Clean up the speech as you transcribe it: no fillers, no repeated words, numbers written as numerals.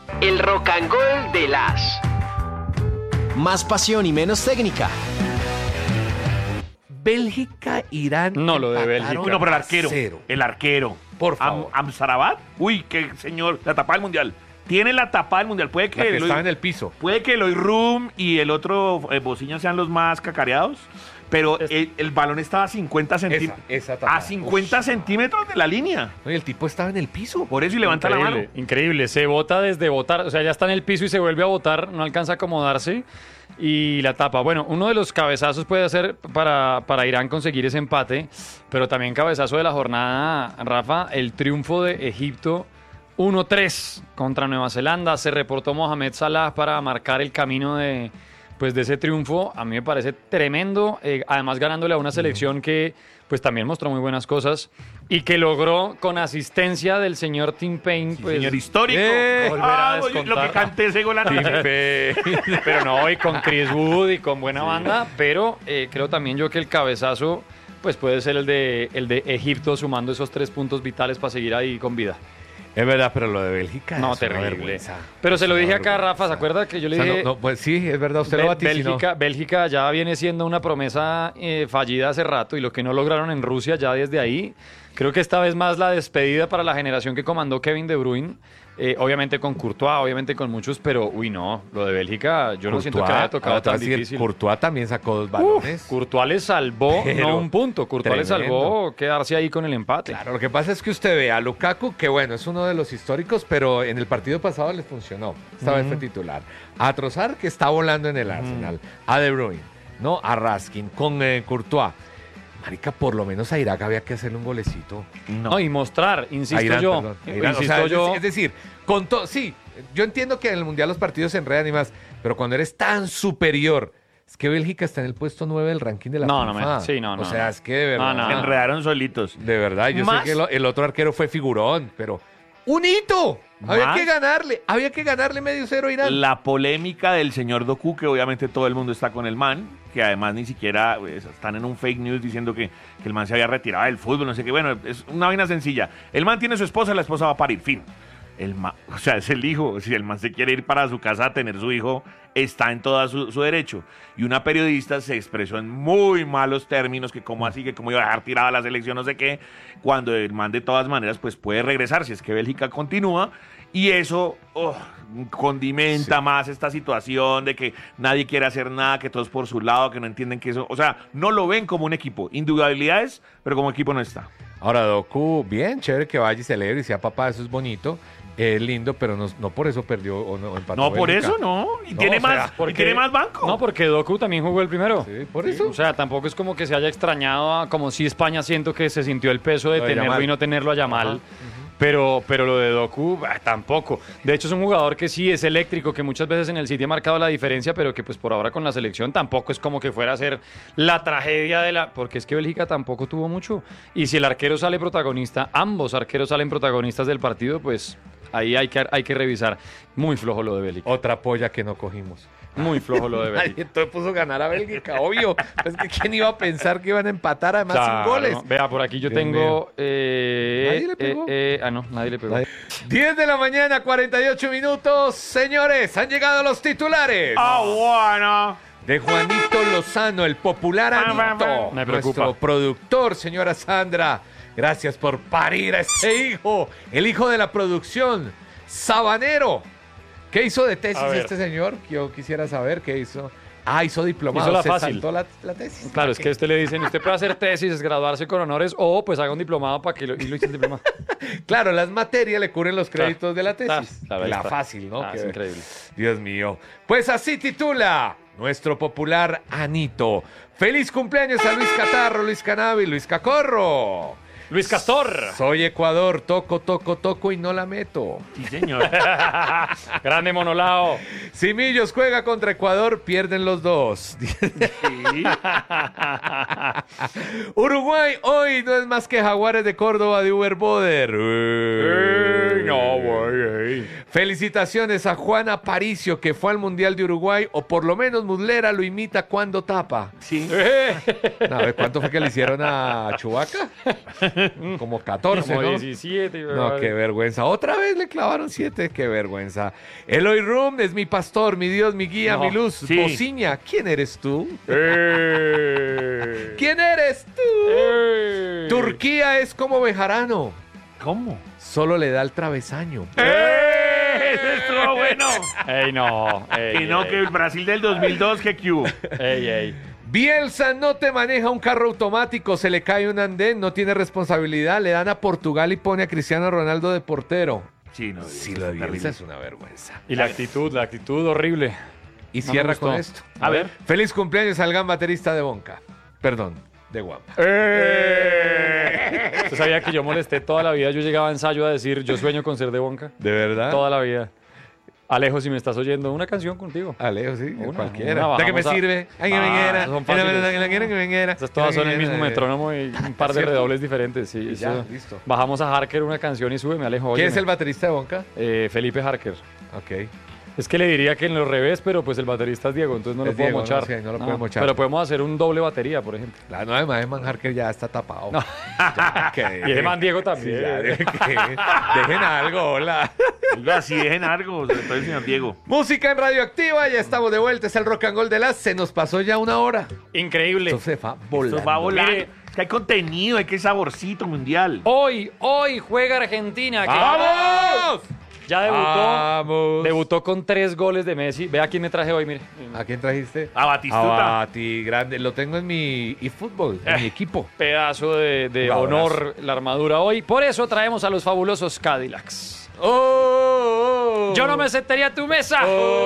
El rock and roll de las. Más pasión y menos técnica. Bélgica, Irán. No, lo de Bélgica. empataron No, pero el a arquero. cero. El arquero. Por favor. Amsarabat. Uy, qué señor. La tapa del mundial. Tiene la tapa del mundial. Puede La que, que estaba en el piso. puede que Eloy Rum y el otro Bociña sean los más cacareados. Pero el balón estaba a 50 centímetros. esa tapada. A 50 centímetros de la línea. Oye, el tipo estaba en el piso. Por eso y levanta la mano. Increíble. Se bota desde botar, o sea, ya está en el piso y se vuelve a botar, no alcanza a acomodarse y la tapa. Bueno, uno de los cabezazos puede ser para Irán conseguir ese empate, pero también cabezazo de la jornada, Rafa, el triunfo de Egipto 1-3 contra Nueva Zelanda. Se reportó Mohamed Salah para marcar el camino de ese triunfo. A mí me parece tremendo, además ganándole a una selección que pues también mostró muy buenas cosas y que logró con asistencia del señor Tim Payne, pues, Señor histórico. volver a Lo que descontar. canté ese gol Tim antes. Payne. Pero no, y con Chris Wood y con buena banda, pero creo también yo que el cabezazo pues puede ser el de Egipto, sumando esos 3 puntos vitales para seguir ahí con vida. Es verdad, pero lo de Bélgica No, es una terrible. vergüenza. Pero se lo Es dije una acá a Rafa, vergüenza. ¿se acuerda que yo le O sea, dije? pues sí, es verdad, usted lo vaticinó. Bélgica ya viene siendo una promesa fallida hace rato y lo que no lograron en Rusia ya desde ahí. Creo que esta vez más la despedida para la generación que comandó Kevin De Bruyne. Obviamente con Courtois, obviamente con muchos, pero uy no, lo de Bélgica yo no siento que haya tocado tan difícil. Courtois también sacó 2 balones. Courtois le salvó, Pero no un punto, Courtois le tremendo. salvó quedarse ahí con el empate. Claro, lo que pasa es que usted ve a Lukaku, que bueno, es uno de los históricos, pero en el partido pasado le funcionó. Esta vez fue titular. A Trossard, que está volando en el Arsenal. A De Bruyne, ¿no? A Raskin, con Courtois. Marica, por lo menos a Irak había que hacerle un golecito. No, y mostrar, insisto A Irán, yo, perdón. A Irán. insisto O sea, yo. es decir, con todo, sí, yo entiendo que en el Mundial los partidos se enredan y más, pero cuando eres tan superior, es que Bélgica está en el puesto 9 del ranking de la No, no FIFA. no, O sea, no. es que de verdad. No, Se no. enredaron solitos. De verdad, yo Más- sé que el otro arquero fue figurón, pero ¡un hito! Había Más- que ganarle medio cero a Irán. La polémica del señor Doku, que obviamente todo el mundo está con el man, que además ni siquiera pues, están en un fake news diciendo que el man se había retirado del fútbol, no sé qué. Bueno, es una vaina sencilla. El man tiene su esposa, la esposa va a parir, fin. El man, o sea, es el hijo. Si el man se quiere ir para su casa a tener su hijo, está en todo su derecho. Y una periodista se expresó en muy malos términos, que cómo así, que cómo iba a dejar tirada la selección, no sé qué, cuando el man de todas maneras pues puede regresar si es que Bélgica continúa. Y eso condimenta más esta situación de que nadie quiere hacer nada, que todos por su lado, que no entienden que eso, o sea, no lo ven como un equipo. Individualidades, pero como equipo no está. Ahora, Doku, bien, chévere que vaya y celebre y sea papá, eso es bonito, es lindo, pero no por eso perdió o empató No, por Bélgica. eso no. Y No, tiene o sea, más, y tiene más banco. No, porque Doku también jugó el primero. Sí, por eso. O sea, tampoco es como que se haya extrañado, como si España siento que se sintió el peso de Lo de tenerlo Yamal. y no tenerlo a Yamal. Pero lo de Doku, tampoco. De hecho, es un jugador que sí es eléctrico, que muchas veces en el City ha marcado la diferencia, pero que pues por ahora con la selección tampoco es como que fuera a ser la tragedia de la... Porque es que Bélgica tampoco tuvo mucho. Y si el arquero sale protagonista, ambos arqueros salen protagonistas del partido, pues ahí hay que revisar. Muy flojo lo de Bélgica. Otra polla que no cogimos. Muy flojo lo de Nadie Bélgica. entonces puso ganar a Bélgica, obvio. Es que quién iba a pensar que iban a empatar además Claro, sin goles. Vea, por aquí yo Dios tengo... ¿Nadie le pegó? no, nadie le pegó. 10 de la mañana, 48 minutos. Señores, han llegado los titulares. Bueno. De Juanito Lozano, el popular Anito. Me preocupa. Nuestro productor, señora Sandra. Gracias por parir a ese hijo. El hijo de la producción, Sabanero. ¿Qué hizo de tesis A ver. este señor? Yo quisiera saber qué hizo. Hizo diplomado. Hizo la Se fácil. saltó la tesis. Claro, es que a usted le dicen, usted puede hacer tesis, graduarse con honores o pues haga un diplomado para que y lo hice el diplomado. Claro, las materias le cubren los créditos de la tesis. Claro, ahí la está. fácil, ¿no? Es increíble. Dios mío. Pues así titula nuestro popular Anito. ¡Feliz cumpleaños a Luis Catarro, Luis Canavi, Luis Cacorro! Luis Castor. Soy Ecuador, toco y no la meto. Sí, señor. Grande Monolao. Si Millos juega contra Ecuador, pierden los dos. Sí. Uruguay hoy no es más que Jaguares de Córdoba de Uber Boder. No, güey. Felicitaciones a Juan Aparicio, que fue al Mundial de Uruguay, o por lo menos Muslera lo imita cuando tapa. Sí. A ver, ¿cuánto fue que le hicieron a Chubaca? Como 14, Como ¿no? 17. No, qué vergüenza. Otra vez le clavaron 7, qué vergüenza. Eloy Rum es mi pastor, mi Dios, mi guía, No, mi luz. sí. Bociña, ¿quién eres tú? ¿Quién eres tú? Turquía es como Bejarano, ¿Cómo? solo le da el travesaño. ¡Ese estuvo bueno! Ey, no. Ey, Y no, que el Brasil del 2002, que Q. Ey. Bielsa no te maneja un carro automático, se le cae un andén, no tiene responsabilidad, le dan a Portugal y pone a Cristiano Ronaldo de portero. Sí, no. Sí, lo de Bielsa es una vergüenza. Y la actitud horrible. Y No me cierra gustó. con esto. A ver. Feliz cumpleaños al gran baterista de Bonca. Perdón, de Guampa. Usted sabía que yo molesté toda la vida. Yo llegaba a ensayo a decir, yo sueño con ser de Bonca. ¿De verdad? Toda la vida. Alejo, si me estás oyendo, una canción contigo. Alejo, sí, Una, cualquiera. una, ¿De qué me bajamos a- sirve? Ay, que me quiera. son fáciles. Que me quiera. Esas todas son el mismo metrónomo y un par de ¿Cierto? redobles diferentes. Sí, Y ya, eso. listo. Bajamos a Harker una canción y súbeme, Alejo. ¿Quién es óyeme. el baterista de Bonca? Felipe Harker. Ok. Es que le diría que en los revés, pero pues el baterista es Diego, entonces no Es lo puedo Diego, mochar. no, sí, no lo puede mochar. Pero podemos hacer un doble batería, por ejemplo. La nueva de Man Harker ya está tapado. No. Ya, que- Y el man Diego Sí, también. ya, dejen algo, hola. Oiga, sí, dejen algo, sobre todo el señor Diego. Música en Radioactiva, ya estamos de vuelta. Es el Rock and Roll de las. Se nos pasó ya una hora. Increíble. Esto se va volando. Esto va volando. Mire. Es que hay contenido, hay que saborcito mundial. Hoy juega Argentina. Que ¡Vamos! ya ¡Vamos! debutó con 3 goles de Messi. Vea quién me traje hoy, mire. ¿A quién trajiste? A Batistuta. A Bati, grande. Lo tengo en mi eFootball, en mi equipo. Pedazo de Un abrazo. honor la armadura hoy. Por eso traemos a los fabulosos Cadillacs. ¡Oh! Yo no me sentaría a tu mesa.